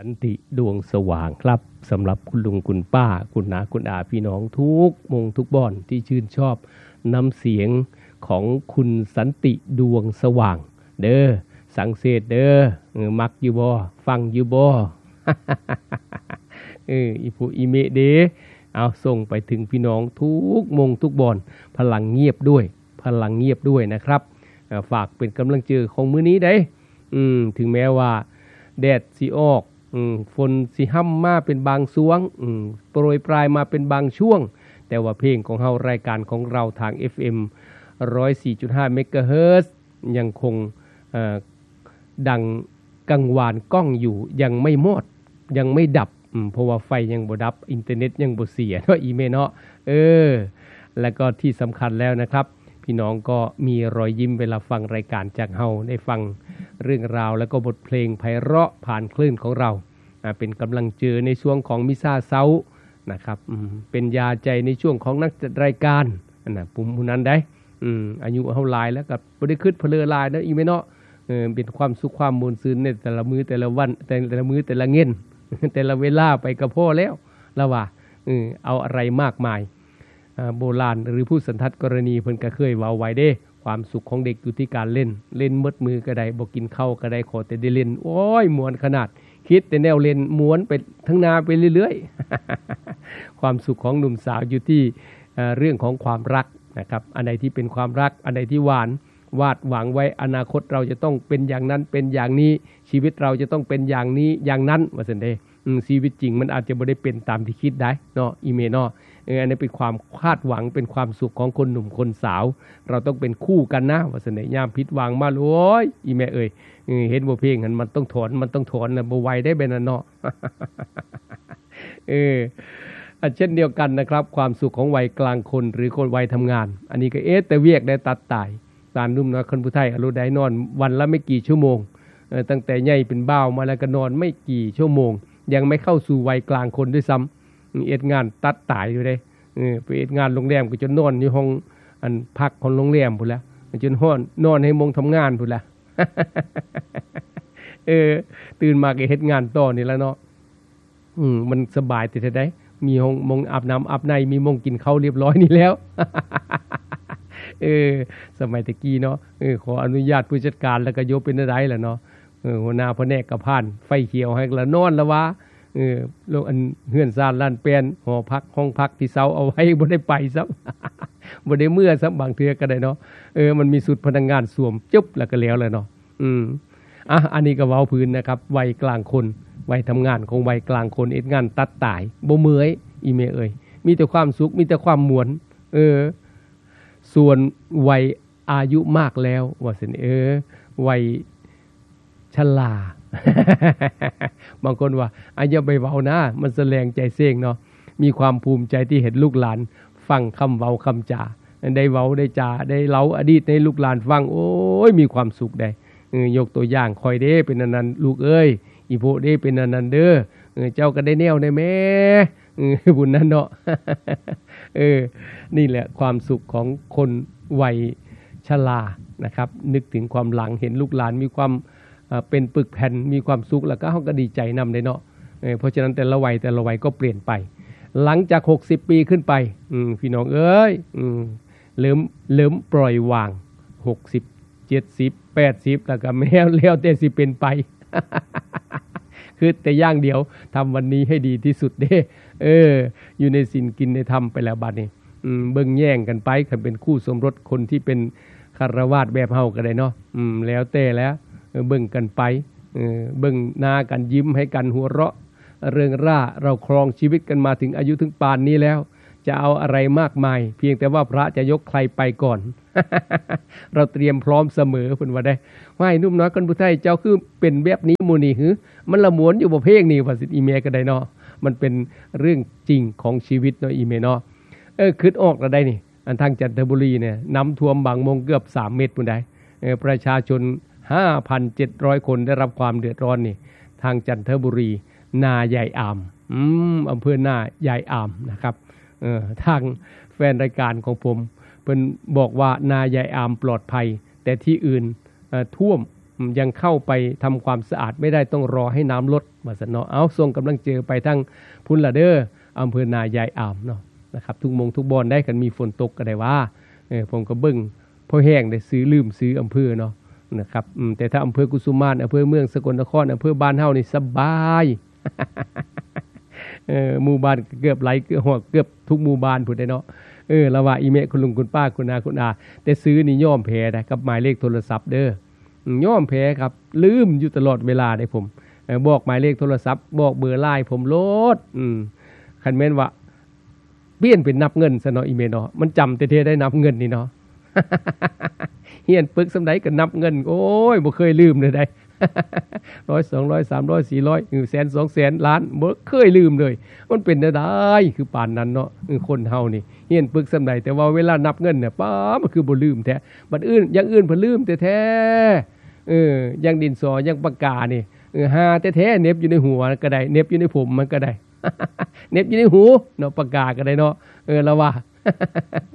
สันติดวงสว่างครับสำหรับคุณลุงคุณป้าคุณน้าคุณอาพี่น้องทุกมงทุกบ่อนที่ชื่นชอบน้ำเสียงของคุณสันติดวงสว่างเด้อสังเสตเด้อมักอยู่บ่ฟังอยู่บ่ อีผู้อีเมเดเอาส่งไปถึงพี่น้องทุกมงทุกบ่อนพลังเงียบด้วยนะครับฝากเป็นกำลังใจของมื้อนี้ได้ถึงแม้ว่าแดดสิออกฝนสิห้ำมาเป็นบางช่วงโปรยปลายมาเป็นบางช่วงแต่ว่าเพลงของเฮารายการของเราทาง FM 104.5 เมกะเฮิรตซ์ยังคงดังกังวานก้องอยู่ยังไม่หมดยังไม่ดับเพราะว่าไฟยังบ่ดับอินเทอร์เน็ตยังบ่เสียเนาะอีเมเนาะแล้วก็ที่สำคัญแล้วนะครับพี่น้องก็มีรอยยิ้มเวลาฟังรายการจากเฮาได้ฟังเรื่องราวแล้วก็บทเพลงไพเราะผ่านคลื่นของเราเป็นกำลังเจอในช่วงของมิซาเซานะครับเป็นยาใจในช่วงของนักจัดรายการปุ่มผู้นั้นได้อายุเฮาหลายแล้วก็บ่ได้คิดเพลอหลายเนาะอีเมเนาะเป็นความสุขความมวลซื่นในแต่ละมื้อแต่ละวันแต่ละมื้อแต่ละเงิน แต่ละเวลาไปก็พอแล้วว่าเอาอะไรมากมายโบราณหรือผู้สันทัดกรณีเพิ่นก็เคยเว้าไว้เด้ความสุขของเด็กอยู่ที่การเล่นหมดมือก็ได้บ่กินข้าวก็ได้ขอแต่ได้เล่นโอ้ยม่วนขนาดคิดแต่แนวเล่นม้วนไปทั้งนาไปเรื่อยๆ ความสุขของหนุ่มสาวอยู่ที่เรื่องของความรักนะครับอันใดที่เป็นความรักอันใดที่หวานวาดหวังไว้อนาคตเราจะต้องเป็นอย่างนั้นเป็นอย่างนี้ชีวิตเราจะต้องเป็นอย่างนี้อย่างนั้นว่าซั่นเด้ชีวิตจริงมันอาจจะบ่ได้เป็นตามที่คิดได้เนาะอีเมเนาะอันนี้เป็นความคาดหวังเป็นความสุขของคนหนุ่มคนสาวเราต้องเป็นคู่กันนะว่าซั่นเด้ยามผิดหวังมาโอ้ยอีแม่เอ้ยเห็นบ่เพลงหันมันต้องถอนน่ะบ่ไหวได้แบบนั้นเนาะ เช่นเดียวกันนะครับความสุขของวัยกลางคนหรือคนวัยทำงานอันนี้ก็แต่เวียกได้ตัดตายตามนุ่มน้อยคนผู้ไทยอรุได้นอนวันละไม่กี่ชั่วโมงตั้งแต่ใหญ่เป็นบ่าวมาแล้วก็นอนไม่กี่ชั่วโมงยังไม่เข้าสู่วัยกลางคนด้วยซ้ำเอ็ดงานตัดตายอยู่เลยไปเอ็ดงานโรงแรมก็จนนอนอยู่ห้องอันพักของโรงแรมพุ่นแล้วจนนอนให้มงทำงานพุ่นแล้ว ตื่นมาก็เฮ็ดงานต่อนี่แล้วเนาะมันสบายแต่แท้ได้มีห้องมงอาบน้ำอาบในมีมงกินข้าวเรียบร้อยนี่แล้ว สมัยตะกี้เนาะขออนุญาตผู้จัดการแล้วก็ยกเป็นอะไรล่ะเนาะหัวหน้าแผนกก็ผ่านไฟเขียวให้ละนอนละวะลงอันเฮือนซ่านลานแปลนหอพักห้องพักที่เซาเอาไว้บ่ได้ไปซับ บ่ได้เมื่อซับบางเทื่อก็ได้เนาะมันมีสุดพนักงานสวมจุ๊บแล้วก็แล้วเนาะอันนี้ก็เว้าพื้นนะครับวัยกลางคนวัยทำงานของวัยกลางคนเอ็ดงานตัดตายบ่เมื่อยอีเมเอ้ยมีแต่ความสุขมีแต่ความม่วนส่วนวัยอายุมากแล้วว่าสิวัยชรา บางคนว่าอย่าไปเว้านะมันแสลงใจเซ้งเนาะมีความภูมิใจที่เห็นลูกหลานฟังคำเว้าคำจาได้เว้าได้จาได้เล่าอดีตให้ลูกหลานฟังโอ้ยมีความสุขได้ยกตัวอย่างคอยเด้เป็นอันนั้นลูกเอ้ยอีโพเด้เป็นอันนั้นเด้อเจ้าก็ได้แนวได้แม่บุญนั้นเนาะ นี่แหละความสุขของคนวัยชรานะครับนึกถึงความหลังเห็นลูกหลานมีความเป็นปึกแผ่นมีความสุขแล้วก็เฮาก็ดีใจนำได้เนาะเพราะฉะนั้นแต่ละวัยก็เปลี่ยนไปหลังจาก60ปีขึ้นไปพี่น้องเอ้ยเริ่มปล่อยวาง60 70 80แล้วก็แล้วแต่สิเป็นไป คือแต่อย่างเดียวทำวันนี้ให้ดีที่สุดเด้อยู่ในศีลกินในธรรมไปแล้วบัดนี้เบิ่งแย่งกันไปคันเป็นคู่สมรสคนที่เป็นคฤหัสถ์แบบเฮาก็ได้เนาะแล้วแต่แล้วเบิ่งกันไปเบิ่งหน้ากันยิ้มให้กันหัวเราะเริงร่าเราครองชีวิตกันมาถึงอายุถึงป่านนี้แล้วจะเอาอะไรมากมายเพียงแต่ว่าพระจะยกใครไปก่อน เราเตรียมพร้อมเสมอเพิ่นว่าได้ว่าให้นุ่มน้อยคนผู้ไทยเจ้าคือเป็นแบบนี้หมู่นี่หือมันละมวนอยู่บ่เพลงนี่ว่าสิอีเมก็ได้เนาะมันเป็นเรื่องจริงของชีวิตเนาะอีเมเนาะคิดออกแล้วได้นี่อันทางจันทบุรีเนี่ยน้ำท่วมบางมงเกือบ3เมตรพุ่นได้ประชาชน 5,700 คนได้รับความเดือดร้อนนี่ทางจันทบุรีนาใหญ่อามอำเภอนาใหญ่อามนะครับทางแฟนรายการของผมเพิ่นบอกว่านาใหญ่อามปลอดภัยแต่ที่อื่นท่วมยังเข้าไปทำความสะอาดไม่ได้ต้องรอให้น้ำลดว่าซั่นเนาะเอาส่งกำลังเจอไปทั้งพุ่นละเด้ออำเภอนายายอามเนาะนะครับทุกมงทุกบอนได้กันมีฝนตกก็ได้ว่าผมก็เบิ่งพอแห้งได้ลืมซื้ออำเภอเนาะนะครับแต่ถ้าอำเภอกุสุมานอำเภอเมืองสกลนครอำเภอบ้านเฮานี่สบายหมู่บ้านเกือบไหลเกือบทุกหมู่บ้านพุ่นได้เนาะละว่าอีเมะคุณลุงคุณป้าคุณอาคุณอาแต่ซื้อนี่ย่อมแพ้นะกับหมายเลขโทรศัพท์เด้อย่อมแพ้ครับลืมอยู่ตลอดเวลาได้ผมบอกหมายเลขโทรศัพท์บอกเบอร์ไลน์ผมโลดคันแม่นว่าเปลี่ยนเป็นนับเงินซะเนาะอีเมะเนาะมันจำแต่ได้นับเงินนี่เนาะ เฮียนปึกสำใดก็นับเงินโอ้ยบ่เคยลืมเลยได้ 100 200 300 400 100,000 200,000 ล้านบ่เคยลืมเลยมันเป็นได้คือปานนั้นเนาะคนเฮานี่เฮียนปึกสำใดแต่ว่าเวลานับเงินเนี่ยป้ามันคือบ่ลืมแท้บัดอื่นอย่างอื่นเพิ่นลืมแท้อย่างดินสออย่างปากกานี่หาแท้ๆเน็บอยู่ในหัวก็ได้เน็บอยู่ในผมมันก็ได้ เน็บอยู่ในหูเนาะปากกาก็ได้เนาะละว่า